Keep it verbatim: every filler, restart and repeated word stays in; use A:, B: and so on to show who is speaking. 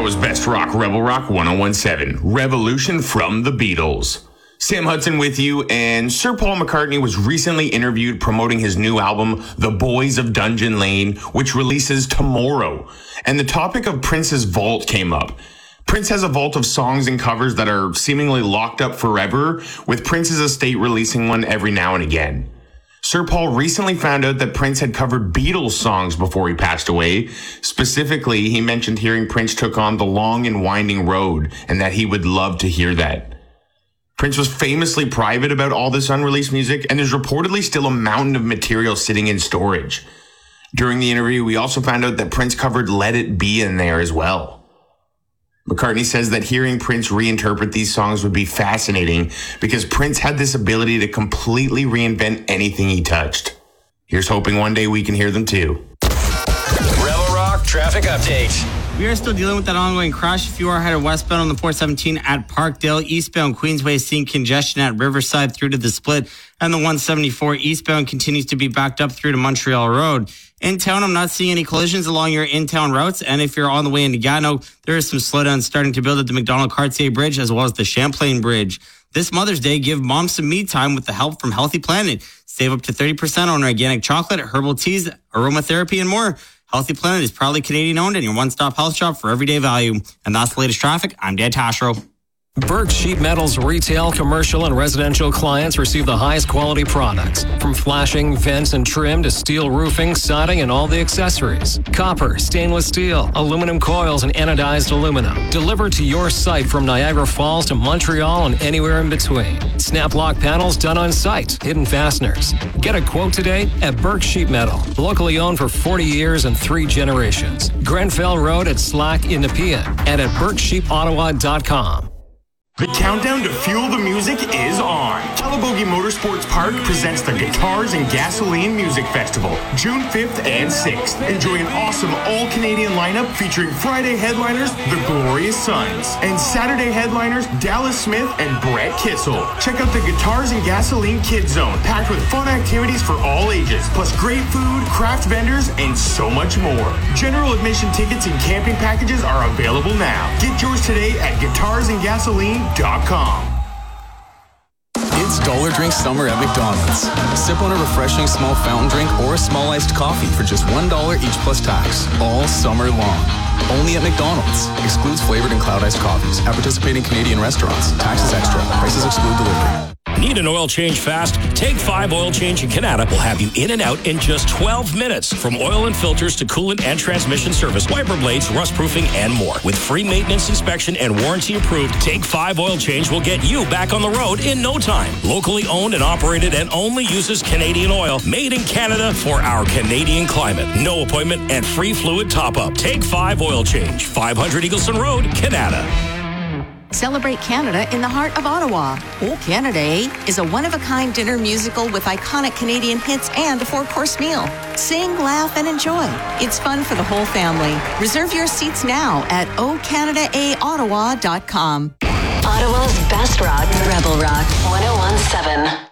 A: Ottawa's best rock, Rebel Rock ten seventeen. Revolution from the Beatles. Sam Hudson with you, and Sir Paul McCartney was recently interviewed promoting his new album, The Boys of Dungeon Lane, which releases tomorrow. And the topic of Prince's vault came up. Prince has a vault of songs and covers that are seemingly locked up forever, with Prince's estate releasing one every now and again. Sir Paul recently found out that Prince had covered Beatles songs before he passed away. Specifically, he mentioned hearing Prince took on The Long and Winding Road, and that he would love to hear that. Prince was famously private about all this unreleased music, and there's reportedly still a mountain of material sitting in storage. During the interview, we also found out that Prince covered Let It Be in there as well. McCartney says that hearing Prince reinterpret these songs would be fascinating because Prince had this ability to completely reinvent anything he touched. Here's hoping one day we can hear them too.
B: Rebel Rock traffic update.
C: We are still dealing with that ongoing crash. If you are headed westbound on the four seventeen at Parkdale, eastbound Queensway seeing congestion at Riverside through to the Split, and the one seventy-four eastbound continues to be backed up through to Montreal Road. In town, I'm not seeing any collisions along your in-town routes, and if you're on the way into Gatineau, there is some slowdowns starting to build at the Macdonald-Cartier Bridge as well as the Champlain Bridge. This Mother's Day, give mom some me time with the help from Healthy Planet. Save up to thirty percent on organic chocolate, herbal teas, aromatherapy, and more. Healthy Planet is proudly Canadian-owned and your one-stop health shop for everyday value. And that's the latest traffic. I'm Dad Tashro.
D: Burke Sheet Metal's retail, commercial, and residential clients receive the highest quality products. From flashing, vents, and trim to steel roofing, siding, and all the accessories. Copper, stainless steel, aluminum coils, and anodized aluminum. Delivered to your site from Niagara Falls to Montreal and anywhere in between. Snap lock panels done on site. Hidden fasteners. Get a quote today at Burke Sheet Metal. Locally owned for forty years and three generations. Grenfell Road at Slack in Nepean and at burke sheep ottawa dot com.
A: The countdown to Fuel the Music is on. Calabogie Motorsports Park presents the Guitars and Gasoline Music Festival, June fifth and sixth. Enjoy an awesome all-Canadian lineup featuring Friday headliners, The Glorious Sons, and Saturday headliners, Dallas Smith and Brett Kissel. Check out the Guitars and Gasoline Kids Zone, packed with fun activities for all ages, plus great food, craft vendors, and so much more. General admission tickets and camping packages are available now. Get yours today at guitars and gasoline dot com.
E: It's Dollar Drink Summer at McDonald's. Sip on a refreshing small fountain drink or a small iced coffee for just one dollar each plus tax, all summer long. Only at McDonald's. Excludes flavored and cloud iced coffees. At participating Canadian restaurants. Taxes extra. Prices exclude delivery.
B: Need an oil change fast? Take five Oil Change in Canada will have you in and out in just twelve minutes. From oil and filters to coolant and transmission service, wiper blades, rust proofing, and more. With free maintenance inspection and warranty approved, Take five Oil Change will get you back on the road in no time. Locally owned and operated and only uses Canadian oil. Made in Canada for our Canadian climate. No appointment and free fluid top-up. Take five Oil Change. five hundred Eagleston Road, Canada.
F: Celebrate Canada in the heart of Ottawa. Oh Canada, eh? Is a one-of-a-kind dinner musical with iconic Canadian hits and a four-course meal. Sing, laugh, and enjoy. It's fun for the whole family. Reserve your seats now at o canada a ottawa dot com.
G: Ottawa's best rock, Rebel Rock ten seventeen.